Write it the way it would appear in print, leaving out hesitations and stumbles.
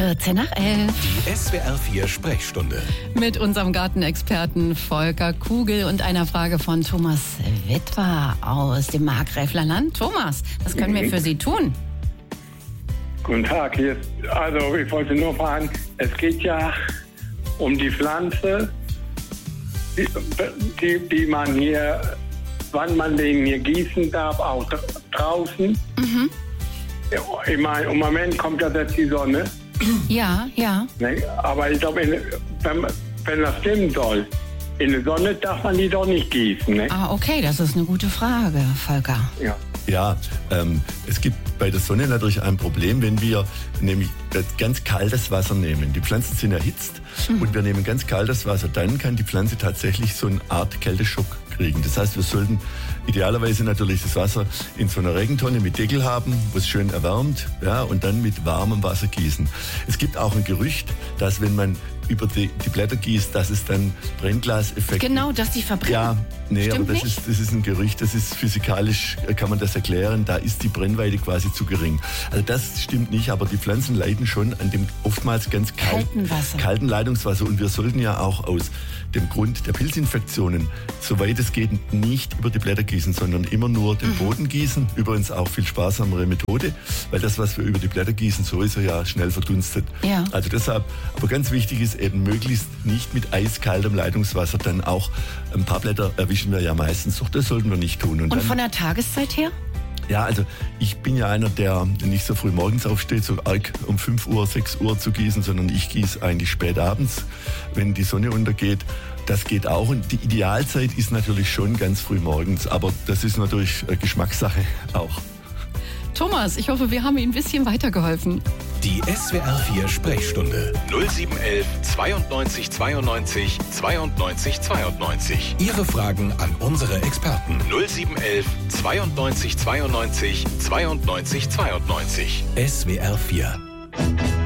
11:14. Die SWR 4 Sprechstunde. Mit unserem Gartenexperten Volker Kugel und einer Frage von Thomas Witwer aus dem Markgräfler Land. Thomas, was können wir für Sie tun? Guten Tag, ich wollte nur fragen, es geht ja um die Pflanze, die man hier, wann man den hier gießen darf, auch draußen. Mhm. Ich meine, im Moment kommt ja jetzt die Sonne. Ja. Ne? Aber ich glaube, wenn das stimmen soll, in der Sonne darf man die doch nicht gießen. Ne? Okay, das ist eine gute Frage, Volker. Ja, es gibt bei der Sonne natürlich ein Problem, wenn wir nämlich ganz kaltes Wasser nehmen. Die Pflanzen sind erhitzt und wir nehmen ganz kaltes Wasser. Dann kann die Pflanze tatsächlich so eine Art Kälteschock kriegen. Das heißt, wir sollten idealerweise natürlich das Wasser in so einer Regentonne mit Deckel haben, wo es schön erwärmt, ja, und dann mit warmem Wasser gießen. Es gibt auch ein Gerücht, dass wenn man über die Blätter gießt, dass es dann Brennglaseffekt gibt. Genau, dass die verbrennen. Ja, nee, Stimmt aber das nicht? ist ein Gerücht, das ist physikalisch, kann man das erklären, da ist die Brennweite quasi zu gering. Also das stimmt nicht, aber die Pflanzen leiden schon an dem oftmals ganz kalten Leitungswasser und wir sollten ja auch aus dem Grund der Pilzinfektionen, soweit es geht, nicht über die Blätter gießen, sondern immer nur den Boden gießen. Übrigens auch viel sparsamere Methode, weil das, was wir über die Blätter gießen, so ist er ja schnell verdunstet. Ja. Also deshalb, aber ganz wichtig ist eben möglichst nicht mit eiskaltem Leitungswasser, dann auch ein paar Blätter erwischen wir ja meistens, doch das sollten wir nicht tun. Und dann, von der Tageszeit her? Ja, also ich bin ja einer, der nicht so früh morgens aufsteht, so arg um 5 Uhr, 6 Uhr zu gießen, sondern ich gieße eigentlich spät abends, wenn die Sonne untergeht. Das geht auch und die Idealzeit ist natürlich schon ganz früh morgens, aber das ist natürlich Geschmackssache auch. Thomas, ich hoffe, wir haben Ihnen ein bisschen weitergeholfen. Die SWR 4 Sprechstunde 0711 92 92 92 92. Ihre Fragen an unsere Experten 0711 92 92 92 92. SWR 4.